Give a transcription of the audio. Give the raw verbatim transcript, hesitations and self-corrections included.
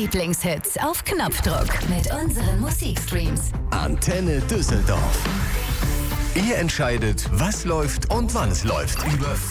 Lieblingshits auf Knopfdruck mit unseren Musikstreams. Antenne Düsseldorf. Ihr entscheidet, was läuft und wann es läuft. Über